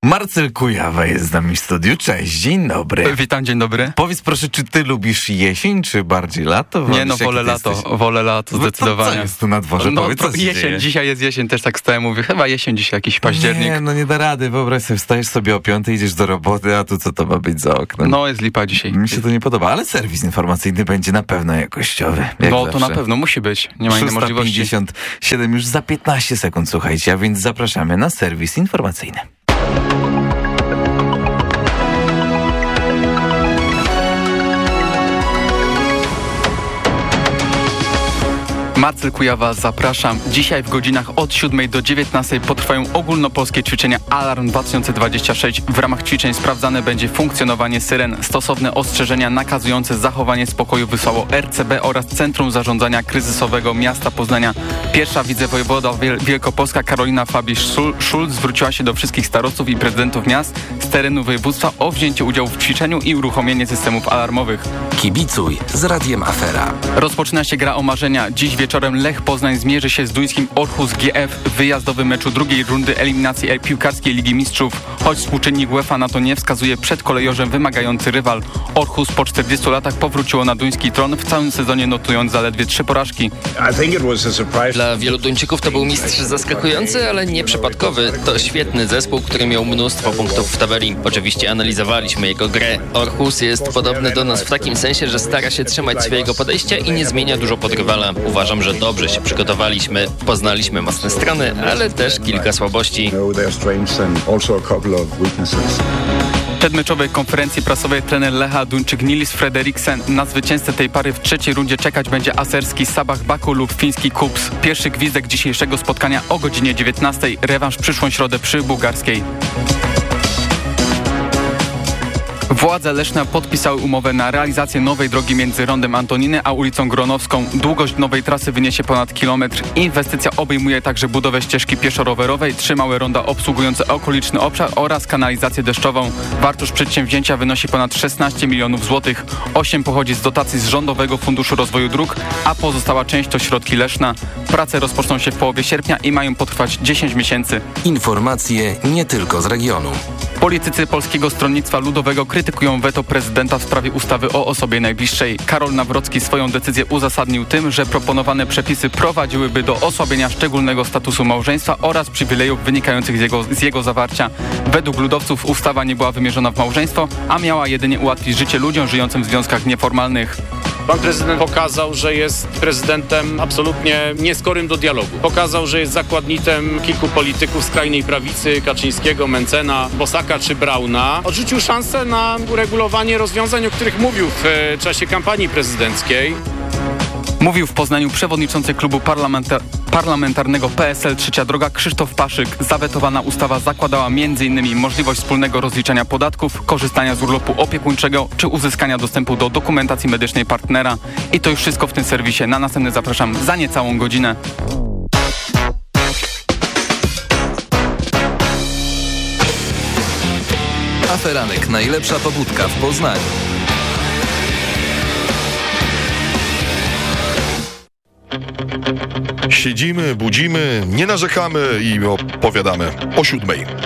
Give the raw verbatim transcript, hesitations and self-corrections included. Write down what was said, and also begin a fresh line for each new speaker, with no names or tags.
Marcel Kujawa jest z nami w studiu. Cześć, dzień dobry.
Witam, dzień dobry.
Powiedz proszę, czy ty lubisz jesień, czy bardziej lato?
Nie, no wolę lato,
jesteś...
wolę lato, zdecydowanie.
No co jest tu na dworze?
No,
Powiedz, co się
jesień,
dzieje?
dzisiaj jest jesień, też tak stałem, mówię, chyba jesień dzisiaj, jakiś październik.
Nie, no nie da rady, wyobraź sobie, wstajesz sobie o piątej, idziesz do roboty, a tu co to ma być za oknem?
No jest lipa dzisiaj.
Mi się to nie podoba, ale serwis informacyjny będzie na pewno jakościowy.
No
zawsze.
to na pewno, musi być, nie ma innej możliwości.
pięćdziesiąt siedem już za piętnaście sekund, słuchajcie, a więc zapraszamy na serwis informacyjny.
Marcel Kujawa, zapraszam. Dzisiaj w godzinach od siódmej do dziewiętnastej potrwają ogólnopolskie ćwiczenia Alarm dwa tysiące dwadzieścia sześć. W ramach ćwiczeń sprawdzane będzie funkcjonowanie syren. Stosowne ostrzeżenia nakazujące zachowanie spokoju wysłało R C B oraz Centrum Zarządzania Kryzysowego Miasta Poznania. Pierwsza wicewojewoda Wiel- Wielkopolska Karolina Fabisz-Szulc zwróciła się do wszystkich starostów i prezydentów miast z terenu województwa o wzięcie udziału w ćwiczeniu i uruchomienie systemów alarmowych.
Kibicuj z Radiem Afera.
Rozpoczyna się gra o marzenia. Dziś wieczorem Lech Poznań zmierzy się z duńskim Aarhus G F w wyjazdowym meczu drugiej rundy eliminacji piłkarskiej Ligi Mistrzów. Choć współczynnik UEFA na to nie wskazuje, przed kolejorzem wymagający rywal. Aarhus po czterdziestu latach powróciło na duński tron, w całym sezonie notując zaledwie trzy porażki.
Dla wielu Duńczyków to był mistrz zaskakujący, ale nieprzypadkowy. To świetny zespół, który miał mnóstwo punktów w tabeli. Oczywiście analizowaliśmy jego grę. Aarhus jest podobny do nas w takim sensie, że stara się trzymać swojego podejścia i nie zmienia dużo pod rywala. Uważam, że dobrze się przygotowaliśmy. Poznaliśmy mocne strony, ale też kilka słabości.
W przedmeczowej konferencji prasowej trener Lecha Duńczyk Niels Frederiksen. Na zwycięzcę tej pary w trzeciej rundzie czekać będzie azerski Sabah Baku lub fiński Kups. Pierwszy gwizdek dzisiejszego spotkania o godzinie dziewiętnastej. Rewanż przyszłą środę przy Bułgarskiej. Władze Leszna podpisały umowę na realizację nowej drogi między Rondem Antoniny a ulicą Gronowską. Długość nowej trasy wyniesie ponad kilometr. Inwestycja obejmuje także budowę ścieżki pieszo-rowerowej, trzy małe ronda obsługujące okoliczny obszar oraz kanalizację deszczową. Wartość przedsięwzięcia wynosi ponad szesnaście milionów złotych. osiem pochodzi z dotacji z Rządowego Funduszu Rozwoju Dróg, a pozostała część to środki Leszna. Prace rozpoczną się w połowie sierpnia i mają potrwać dziesięć miesięcy.
Informacje nie tylko z regionu.
Politycy Polskiego Stronnictwa Ludowego krytykują weto prezydenta w sprawie ustawy o osobie najbliższej. Karol Nawrocki swoją decyzję uzasadnił tym, że proponowane przepisy prowadziłyby do osłabienia szczególnego statusu małżeństwa oraz przywilejów wynikających z jego, z jego zawarcia. Według ludowców ustawa nie była wymierzona w małżeństwo, a miała jedynie ułatwić życie ludziom żyjącym w związkach nieformalnych.
Pan prezydent pokazał, że jest prezydentem absolutnie nieskorym do dialogu. Pokazał, że jest zakładnikiem kilku polityków skrajnej prawicy, Kaczyńskiego, Mencena, Bosaka czy Brauna. Odrzucił szansę na uregulowanie rozwiązań, o których mówił w czasie kampanii prezydenckiej.
Mówił w Poznaniu przewodniczący klubu parlamentar- parlamentarnego P S L Trzecia Droga Krzysztof Paszyk. Zawetowana ustawa zakładała między innymi możliwość wspólnego rozliczania podatków, korzystania z urlopu opiekuńczego czy uzyskania dostępu do dokumentacji medycznej partnera. I to już wszystko w tym serwisie. Na następny zapraszam za niecałą godzinę.
Aferanek, najlepsza pobudka w Poznaniu.
Siedzimy, budzimy, nie narzekamy i opowiadamy o siódmej.